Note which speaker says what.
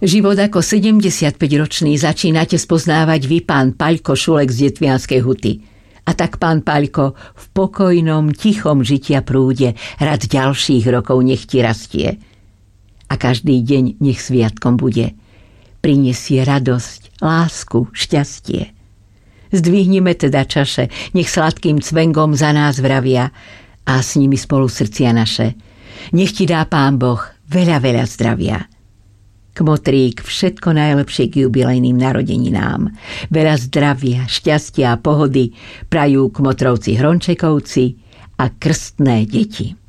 Speaker 1: Život ako 75-ročný začínate spoznávať vy, pán Paľko Šulek z Detvianskej Huty. A tak, pán Paľko, v pokojnom, tichom žitia prúde rad ďalších rokov nech ti rastie. A každý deň nech sviatkom bude. Prinesie radosť, lásku, šťastie. Zdvihnime teda čaše, nech sladkým cvengom za nás vravia a s nimi spolu srdcia naše. Nech ti dá pán Boh veľa, veľa zdravia. Kmotrík, všetko najlepšie k jubilejným narodeninám. Veľa zdravia, šťastia a pohody prajú kmotrovci Hrončekovci a krstné deti.